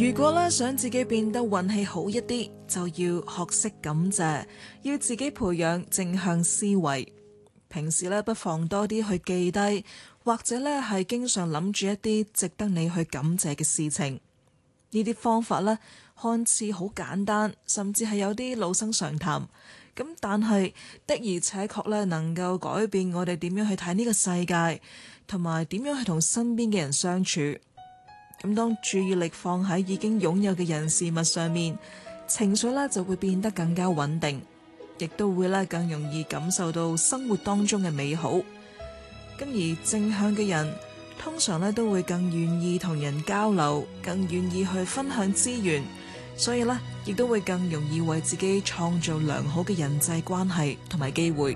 如果咧想自己變得運氣好一啲，就要學識感謝，要自己培養正向思維。平時咧不妨多啲去記低，或者咧係經常諗住一啲值得你去感謝嘅事情。呢啲方法咧看似好簡單，甚至係有啲老生常談。咁但係的而且確咧能夠改變我哋點樣去睇呢個世界，同埋點樣去同身邊嘅人相處。咁當注意力放喺已經擁有嘅人事物上面，情緒咧就會變得更加穩定，亦都會咧更容易感受到生活當中嘅美好。咁而正向嘅人通常咧都會更願意同人交流，更願意去分享資源，所以咧亦都會更容易為自己創造良好嘅人際關係同埋機會。